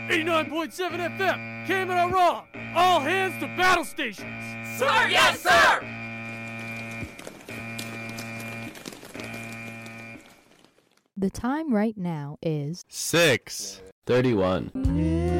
89.7 FM, Kamina Raw. All hands to battle stations. Sir, yes, sir! The time right now is 6:31.